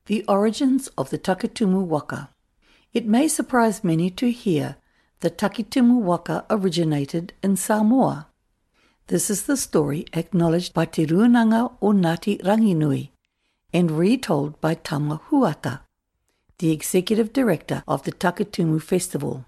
The origins of the Takitumu waka. It may surprise many to hear that Takitumu waka originated in Samoa. This is the story acknowledged by Te Runanga o Ngāti Ranginui and retold by Tama Huata, the executive director of the Takitumu Festival.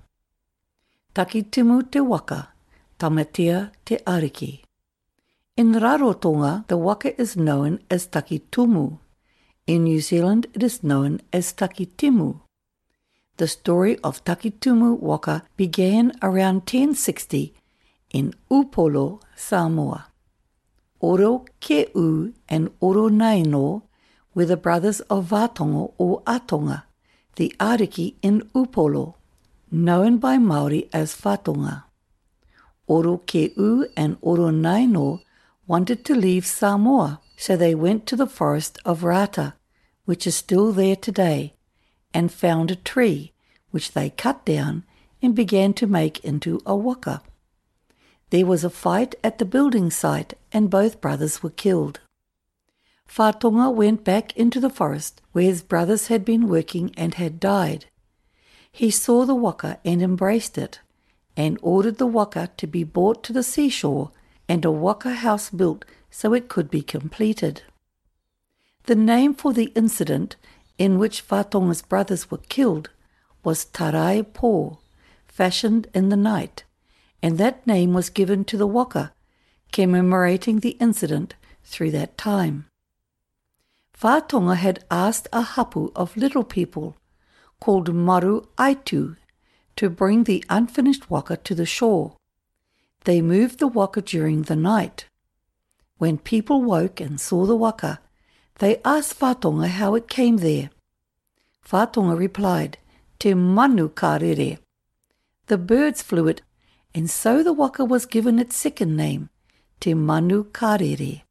Takitumu te waka, tamatea te ariki. In Rarotonga, the waka is known as Takitumu. In New Zealand, it is known as Takitimu. The story of Takitumu waka began around 1060 in Upolu, Samoa. Oro Ke'u and Oro Naino were the brothers of Vatonga or Atonga, the ariki in Upolu, known by Māori as Whatonga. Oro Ke'u and Oro Naino wanted to leave Samoa, so they went to the forest of Rata, which is still there today, and found a tree, which they cut down and began to make into a waka. There was a fight at the building site and both brothers were killed. Whatonga went back into the forest where his brothers had been working and had died. He saw the waka and embraced it, and ordered the waka to be brought to the seashore and a waka house built so it could be completed. The name for the incident in which Whatonga's brothers were killed was Tarai Po, fashioned in the night, and that name was given to the waka, commemorating the incident through that time. Whatonga had asked a hapu of little people, called Maru Aitu, to bring the unfinished waka to the shore. They moved the waka during the night. When people woke and saw the waka, they asked Whatonga how it came there. Whatonga replied, Te manu karere. The birds flew it, and so the waka was given its second name, Te manu karere.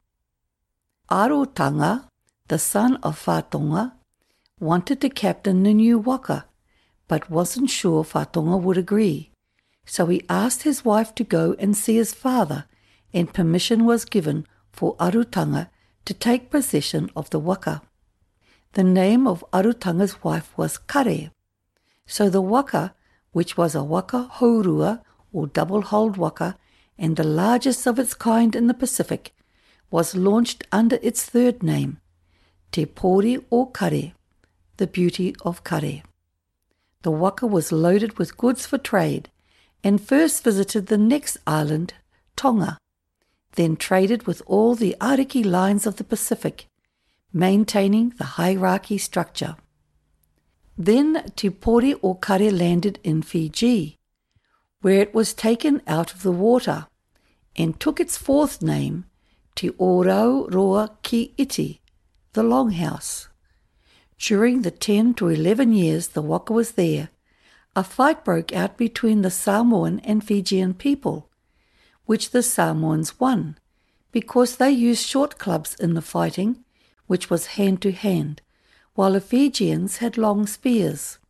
Arotanga, the son of Whatonga, wanted to captain the new waka, but wasn't sure Whatonga would agree. So he asked his wife to go and see his father, and permission was given for Arutanga to take possession of the waka. The name of Arutanga's wife was Kare. So the waka, which was a waka haurua or double-hulled waka and the largest of its kind in the Pacific, was launched under its third name, Te Pori o Kare, the beauty of Kare. The waka was loaded with goods for trade and first visited the next island, Tonga, then traded with all the ariki lines of the Pacific, maintaining the hierarchy structure. Then Te Pori o Kare landed in Fiji, where it was taken out of the water, and took its fourth name, Te Orau Roa Ki Iti, the Longhouse. During the 10 to 11 years the waka was there, a fight broke out between the Samoan and Fijian people, which the Samoans won, because they used short clubs in the fighting, which was hand-to-hand, while the Fijians had long spears.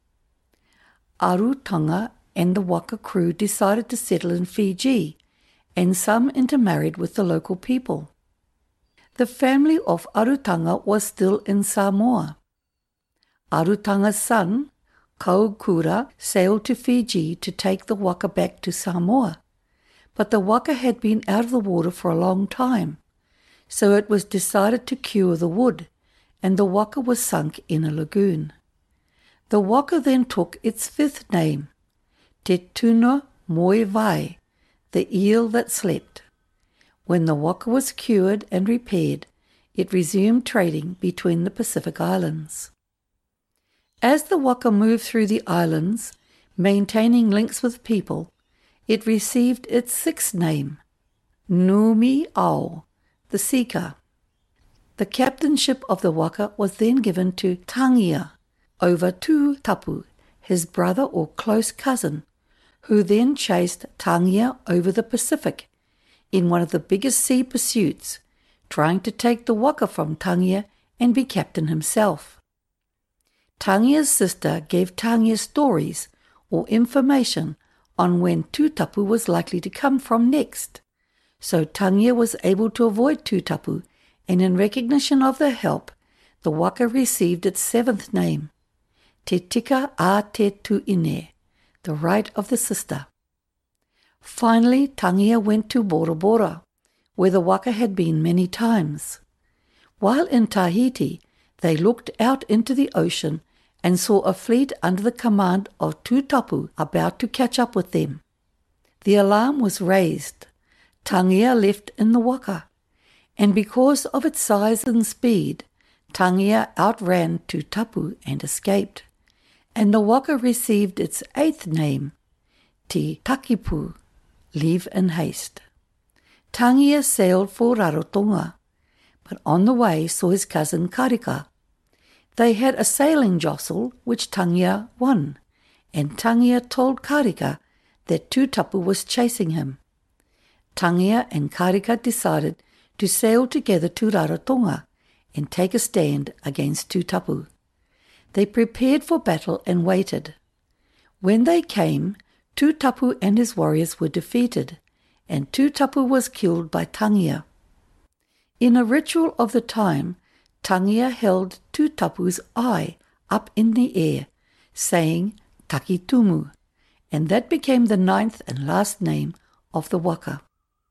Arutanga and the waka crew decided to settle in Fiji, and some intermarried with the local people. The family of Arutanga was still in Samoa. Arutanga's son, Kaukura, sailed to Fiji to take the waka back to Samoa, but the waka had been out of the water for a long time, so it was decided to cure the wood, and the waka was sunk in a lagoon. The waka then took its fifth name, Te Tuna Moi Vai, the eel that slept. When the waka was cured and repaired, it resumed trading between the Pacific Islands. As the waka moved through the islands, maintaining links with people, it received its sixth name, Numi Ao, the seeker. The captainship of the waka was then given to Tangia over Tūtapu, his brother or close cousin, who then chased Tangia over the Pacific in one of the biggest sea pursuits, trying to take the waka from Tangia and be captain himself. Tangia's sister gave Tangia stories or information on when Tūtapu was likely to come from next, so Tangia was able to avoid Tūtapu, and in recognition of their help, the waka received its seventh name, Te tika a te tuine, the right of the sister. Finally, Tangia went to Bora Bora, where the waka had been many times. While in Tahiti, they looked out into the ocean and saw a fleet under the command of Tutapu about to catch up with them. The alarm was raised. Tangia left in the waka, and because of its size and speed, Tangia outran Tutapu and escaped, and the waka received its eighth name, Te Takipu, leave in haste. Tangia sailed for Rarotonga, but on the way saw his cousin Karika. They had a sailing jostle which Tangia won, and Tangia told Karika that Tutapu was chasing him. Tangia and Karika decided to sail together to Rarotonga and take a stand against Tutapu. They prepared for battle and waited. When they came, Tutapu and his warriors were defeated, and Tutapu was killed by Tangia. In a ritual of the time, Tangia held Tutapu's eye up in the air, saying Takitumu, and that became the ninth and last name of the waka.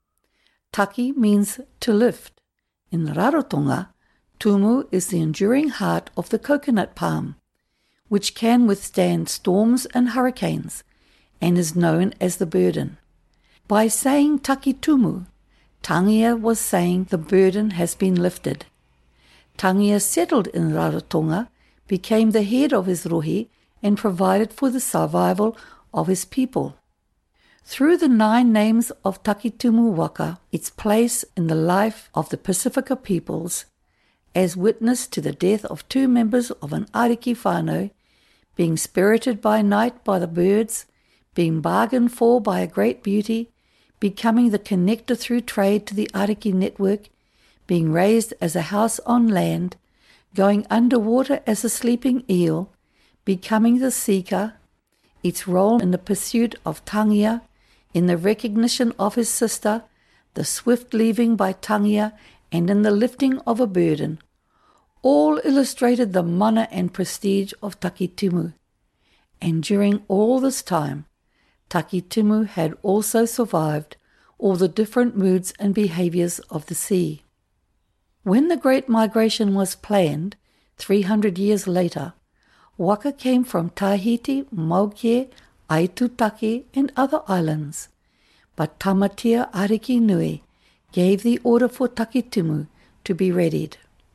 Taki means to lift. In Rarotonga, tumu is the enduring heart of the coconut palm, which can withstand storms and hurricanes, and is known as the burden. By saying Takitumu, Tangia was saying the burden has been lifted. Tangia settled in Rarotonga, became the head of his rohe, and provided for the survival of his people. Through the 9 names of Takitumu waka, its place in the life of the Pacifica peoples, as witness to the death of 2 members of an Ariki whānau, being spirited by night by the birds, being bargained for by a great beauty, becoming the connector through trade to the Ariki network, being raised as a house on land, going underwater as a sleeping eel, becoming the seeker, its role in the pursuit of Tangia, in the recognition of his sister, the swift leaving by Tangia, and in the lifting of a burden, all illustrated the mana and prestige of Takitumu. And during all this time, Takitumu had also survived all the different moods and behaviours of the sea. When the Great Migration was planned, 300 years later, waka came from Tahiti, Mauke, Aitutaki and other islands, but Tamatea Ariki Nui gave the order for Takitumu to be readied.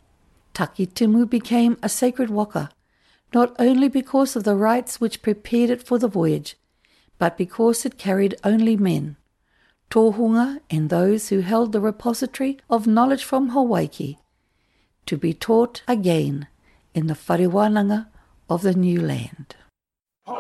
Takitumu became a sacred waka, not only because of the rites which prepared it for the voyage, but because it carried only men, tohunga and those who held the repository of knowledge from Hawaii, to be taught again in the wharewananga of the new land.